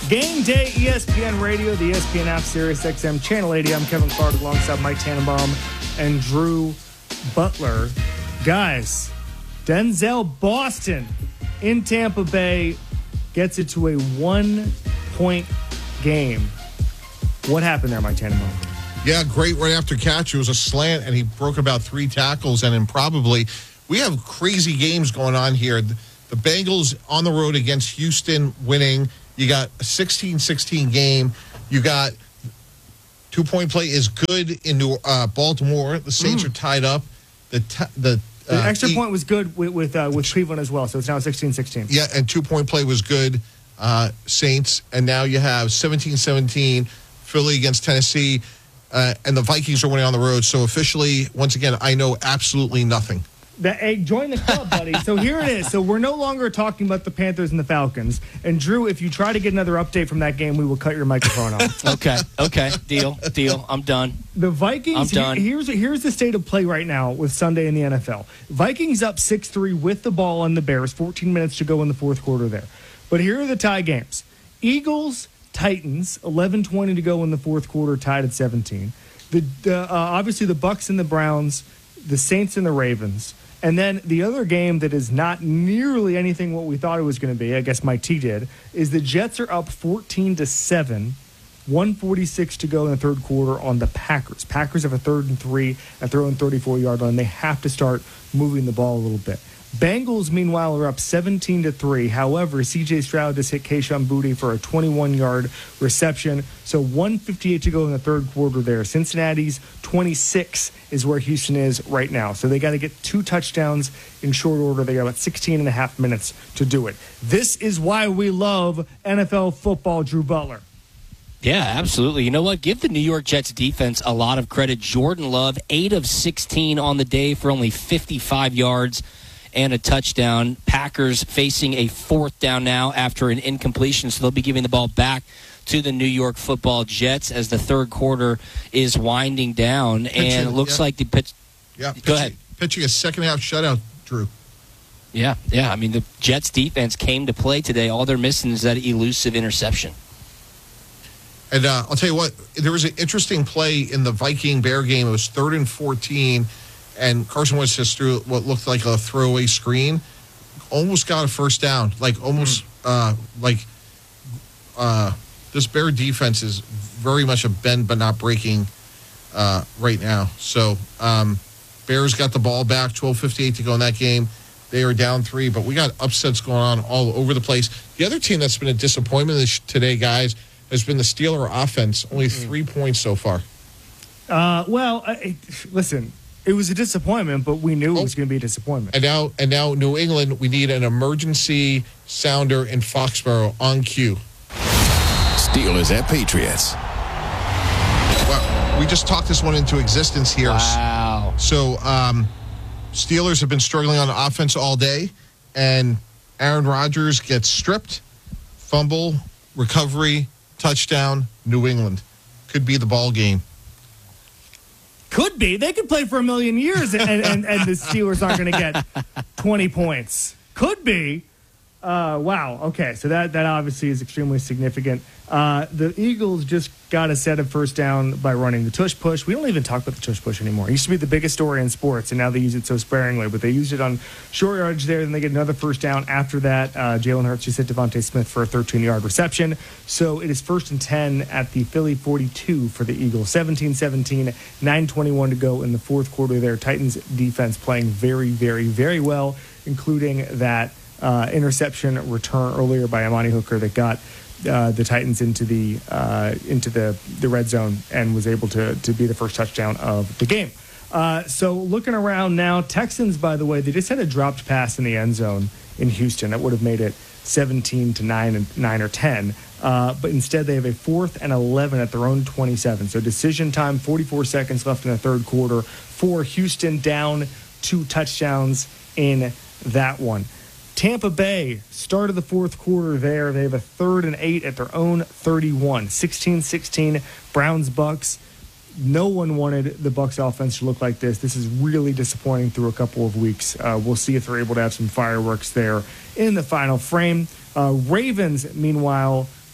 Game Day, ESPN Radio, the ESPN app, Sirius XM, Channel 80. I'm Kevin Clark alongside Mike Tannenbaum and Drew Butler. Guys, Denzel Boston in Tampa Bay gets it to a 1-point game. What happened there, Mike Tannenbaum? Yeah, great right after catch. It was a slant, and he broke about 3 tackles. And improbably, we have crazy games going on here. The Bengals on the road against Houston winning. You got a 16-16 game. You got 2-point play is good in Baltimore. The Saints are tied up. The extra point was good with Cleveland as well, so it's now 16-16. Yeah, and 2-point play was good, Saints. And now you have 17-17, Philly against Tennessee, and the Vikings are winning on the road. So officially, once again, I know absolutely nothing. Hey, join the club, buddy. So here it is. So we're no longer talking about the Panthers and the Falcons. And Drew, if you try to get another update from that game, we will cut your microphone off. Okay. Deal. I'm done. The Vikings, I'm done. Here's the state of play right now with Sunday in the NFL. Vikings up 6-3 with the ball on the Bears. 14 minutes to go in the fourth quarter there. But here are the tie games. Eagles, Titans, 11:20 to go in the fourth quarter, tied at 17. Obviously the Bucks and the Browns, the Saints and the Ravens. And then the other game that is not nearly anything what we thought it was going to be, I guess Mike T did, is the Jets are up 14-7, 1:46 to go in the third quarter on the Packers. Packers have a 3rd and 3 at their own 34-yard line. They have to start moving the ball a little bit. Bengals, meanwhile, are up 17-3. However, C.J. Stroud just hit Kayshon Boutte for a 21-yard reception. So 1:58 to go in the third quarter there. Cincinnati's 26 is where Houston is right now. So they got to get 2 touchdowns in short order. They got about 16 and a half minutes to do it. This is why we love NFL football, Drew Butler. Yeah, absolutely. You know what? Give the New York Jets defense a lot of credit. Jordan Love, 8 of 16 on the day for only 55 yards. And a touchdown. Packers facing a 4th down now after an incompletion, so they'll be giving the ball back to the New York Football Jets as the third quarter is winding down. And it looks like the pitch. Yeah, go ahead. Pitching a second-half shutout, Drew. Yeah. I mean, the Jets defense came to play today. All they're missing is that elusive interception. And I'll tell you what, there was an interesting play in the Viking-Bear game. It was 3rd and 14. And Carson Wentz just threw what looked like a throwaway screen. Almost got a first down. This Bear defense is very much a bend but not breaking right now. So Bears got the ball back, 12:58 to go in that game. They are down 3, but we got upsets going on all over the place. The other team that's been a disappointment today, guys, has been the Steeler offense. Only 3 points so far. Listen. It was a disappointment, but we knew it was going to be a disappointment. And now New England, we need an emergency sounder in Foxborough on cue. Steelers at Patriots. Well, we just talked this one into existence here. Wow. So Steelers have been struggling on offense all day, and Aaron Rodgers gets stripped, fumble, recovery, touchdown, New England. Could be the ball game. Could be. They could play for a million years and the Steelers aren't going to get 20 points. Could be. Wow. Okay. So that obviously is extremely significant. The Eagles just got a set of first down by running the tush push. We don't even talk about the tush push anymore. It used to be the biggest story in sports, and now they use it so sparingly. But they used it on short yardage there, then they get another first down after that. Jalen Hurts just hit Devontae Smith for a 13-yard reception. So it is 1st and 10 at the Philly 42 for the Eagles. 17-17, 9:21 to go in the fourth quarter there. Titans defense playing very, very, very well, including that interception return earlier by Amani Hooker that got the Titans into the red zone and was able to be the first touchdown of the game. So looking around now, Texans, by the way, they just had a dropped pass in the end zone in Houston that would have made it 17-9 or 10. But instead they have a 4th and 11 at their own 27. So decision time, 44 seconds left in the third quarter for Houston, down 2 touchdowns in that one. Tampa Bay, start of the fourth quarter there. They have a 3rd and 8 at their own 31. 16-16, Browns-Bucks. No one wanted the Bucks offense to look like this. This is really disappointing through a couple of weeks. We'll see if they're able to have some fireworks there in the final frame. Ravens, meanwhile,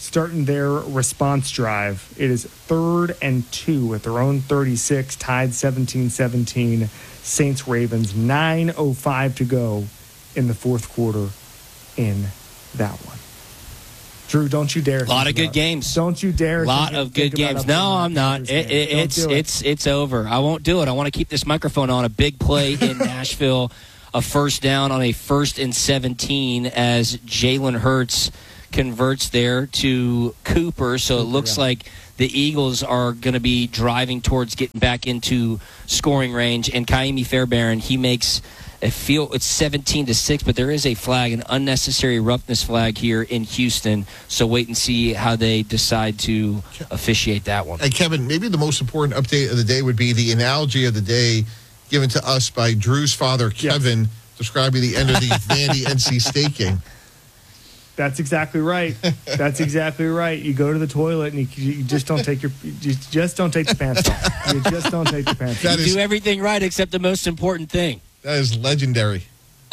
starting their response drive. It is 3rd and 2 at their own 36, tied 17-17. Saints-Ravens, 9:05 to go in the fourth quarter in that one. Drew, don't you dare. A lot of good games. Don't you dare. A lot of good games. No, I'm not. It's over. I won't do it. I want to keep this microphone on. A big play in Nashville, a first down on a 1st and 17 as Jalen Hurts converts there to Cooper. So it looks like the Eagles are going to be driving towards getting back into scoring range. And Kaimi Fairbairn, he makes it's 17-6, but there is a flag, an unnecessary roughness flag here in Houston. So wait and see how they decide to officiate that one. Hey, Kevin, maybe the most important update of the day would be the analogy of the day given to us by Drew's father, Kevin, describing the end of the Vandy NC State game. That's exactly right. That's exactly right. You go to the toilet and you just don't take the pants off. You just don't take the pants off. You do everything right except the most important thing. That is legendary.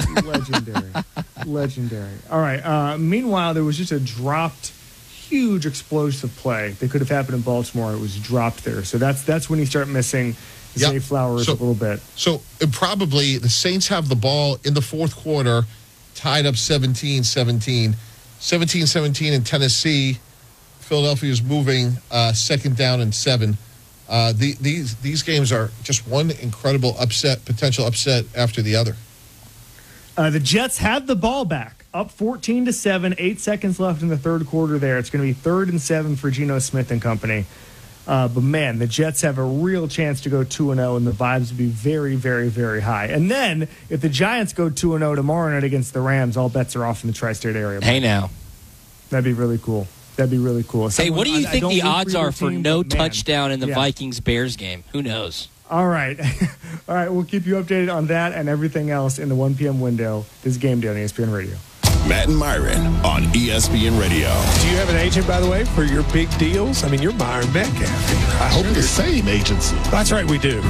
Legendary. All right. Meanwhile, there was just a dropped, huge explosive play that could have happened in Baltimore. It was dropped there. So that's when you start missing Zay Flowers a little bit. So probably the Saints have the ball in the fourth quarter, tied up 17-17. 17-17 in Tennessee. Philadelphia is moving 2nd down and 7. These games are just one incredible potential upset after the other. The Jets have the ball back, up 14-7, 8 seconds left in the third quarter there. It's going to be 3rd and 7 for Geno Smith and company. But, man, the Jets have a real chance to go 2-0, and the vibes would be very, very, very high. And then if the Giants go 2-0 tomorrow night against the Rams, all bets are off in the tri-state area. Hey, now. That'd be really cool. Hey, what do you think the odds are for no touchdown in the Vikings-Bears game? Who knows? All right. All right, we'll keep you updated on that and everything else in the 1 p.m. window. This is Game Day on ESPN Radio. Matt and Myron on ESPN Radio. Do you have an agent, by the way, for your big deals? I mean, you're Myron Metcalf. I hope the same agency. That's right, we do.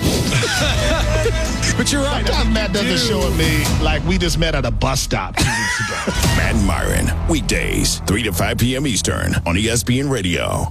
But you're right. Sometimes Matt doesn't show at me like we just met at a bus stop 2 weeks ago. Matt and Myron, weekdays, 3 to 5 p.m. Eastern on ESPN Radio.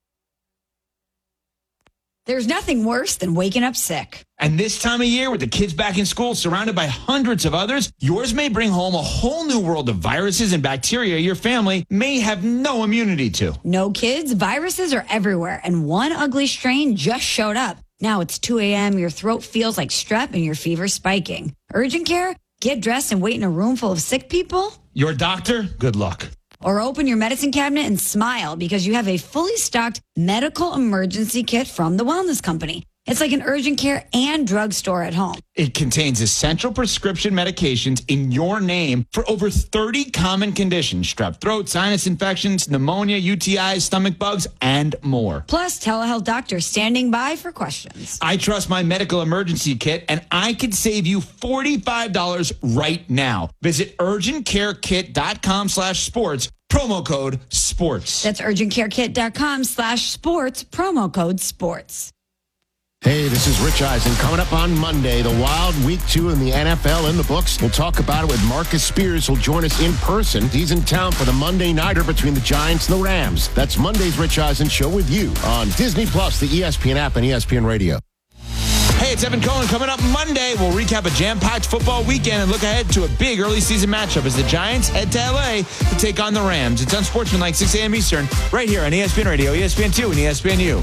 There's nothing worse than waking up sick. And this time of year, with the kids back in school, surrounded by hundreds of others, yours may bring home a whole new world of viruses and bacteria your family may have no immunity to. No, kids, viruses are everywhere, and one ugly strain just showed up. Now it's 2 a.m., your throat feels like strep, and your fever's spiking. Urgent care? Get dressed and wait in a room full of sick people? Your doctor? Good luck. Or open your medicine cabinet and smile because you have a fully stocked medical emergency kit from the Wellness Company. It's like an urgent care and drugstore at home. It contains essential prescription medications in your name for over 30 common conditions: strep throat, sinus infections, pneumonia, UTIs, stomach bugs, and more. Plus, telehealth doctors standing by for questions. I trust my medical emergency kit, and I could save you $45 right now. Visit urgentcarekit.com/sports, promo code SPORTS. That's urgentcarekit.com/sports, promo code SPORTS. Hey, this is Rich Eisen. Coming up on Monday, the wild week 2 in the NFL in the books. We'll talk about it with Marcus Spears, who'll join us in person. He's in town for the Monday Nighter between the Giants and the Rams. That's Monday's Rich Eisen Show with you on Disney+, the ESPN app, and ESPN Radio. Hey, it's Evan Cohen. Coming up Monday, we'll recap a jam-packed football weekend and look ahead to a big early season matchup as the Giants head to L.A. to take on the Rams. It's Unsportsmanlike, 6 a.m. Eastern, right here on ESPN Radio, ESPN2, and ESPNU.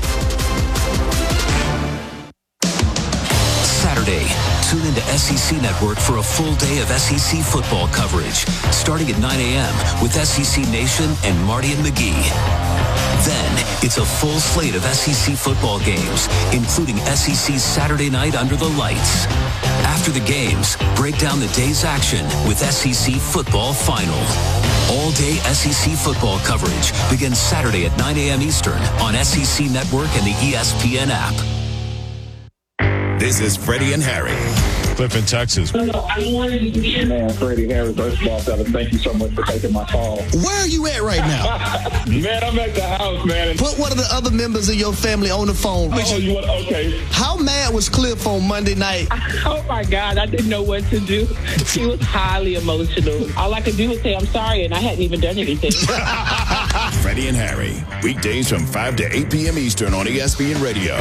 Saturday, tune into SEC Network for a full day of SEC football coverage, starting at 9 a.m. with SEC Nation and Marty and McGee. Then, it's a full slate of SEC football games, including SEC's Saturday Night Under the Lights. After the games, break down the day's action with SEC Football Final. All-day SEC football coverage begins Saturday at 9 a.m. Eastern on SEC Network and the ESPN app. This is Freddie and Harry. Cliff in Texas. Man, Freddie Harris, first of all, fellas, thank you so much for taking my call. Where are you at right now? Man, I'm at the house, man. Put one of the other members of your family on the phone. Okay. How mad was Cliff on Monday night? Oh, my God. I didn't know what to do. He was highly emotional. All I could do was say, I'm sorry, and I hadn't even done anything. Freddie and Harry, weekdays from 5 to 8 p.m. Eastern on ESPN Radio.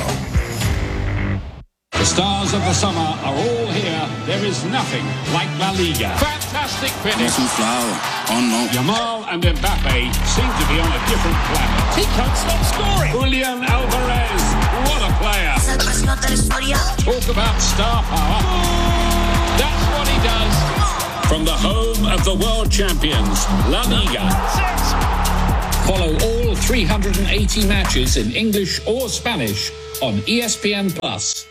The stars of the summer are all here. There is nothing like La Liga. Fantastic finish. Yamal and Mbappe seem to be on a different planet. He can't stop scoring. Julian Alvarez, what a player. Talk about star power. That's what he does. From the home of the world champions, La Liga. Follow all 380 matches in English or Spanish on ESPN Plus.